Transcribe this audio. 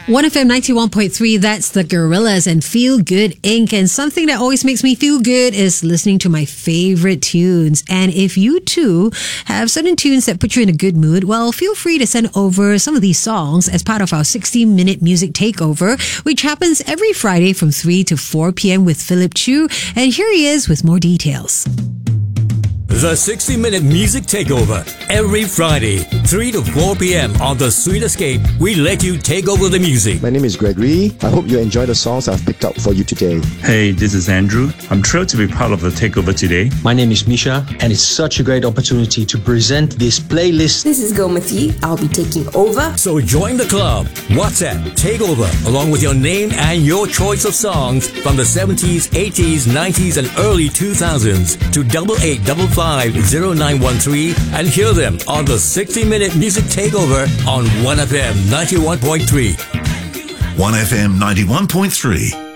1FM 91.3, that's the Gorillas and Feel Good Inc. And something that always makes me feel good is listening to my favorite tunes. And if you too have certain tunes that put you in a good mood, well, feel free to send over some of these songs as part of our 60-minute music takeover, which happens every Friday from 3 to 4 p.m. with Philip Chu. And here he is with more details. The 60-minute music takeover. Every Friday, 3 to 4 p.m. on The Sweet Escape, we let you take over the music. My name is Gregory. I hope you enjoy the songs I've picked up for you today. Hey, this is Andrew. I'm thrilled to be part of the takeover today. My name is Misha, and it's such a great opportunity to present this playlist. This is Gomati. I'll be taking over. So join the club. WhatsApp Takeover along with your name and your choice of songs from the 70s, 80s, 90s, and early 2000s to 88550913 and hear them on the 60-minute music takeover on 1FM 91.3. 1FM 91.3.